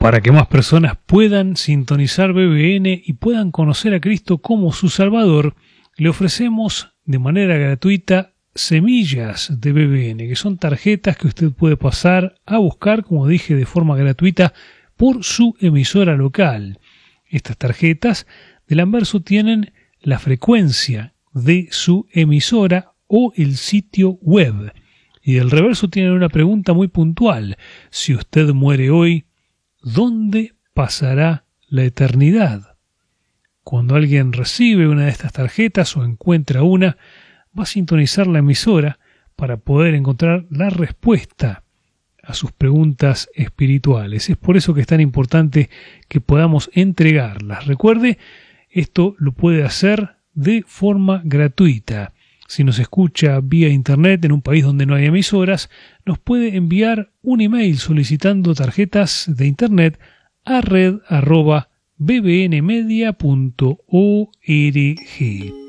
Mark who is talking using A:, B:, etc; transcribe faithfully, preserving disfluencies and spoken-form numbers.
A: Para que más personas puedan sintonizar B B N y puedan conocer a Cristo como su Salvador, le ofrecemos de manera gratuita semillas de B B N, que son tarjetas que usted puede pasar a buscar, como dije, de forma gratuita por su emisora local. Estas tarjetas del anverso tienen la frecuencia de su emisora o el sitio web. Y del reverso tienen una pregunta muy puntual. Si usted muere hoy, ¿dónde pasará la eternidad? Cuando alguien recibe una de estas tarjetas o encuentra una, va a sintonizar la emisora para poder encontrar la respuesta a sus preguntas espirituales. Es por eso que es tan importante que podamos entregarlas. Recuerde, esto lo puede hacer de forma gratuita. Si nos escucha vía internet en un país donde no hay emisoras, nos puede enviar un email solicitando tarjetas de internet a red arroba bbnmedia punto org.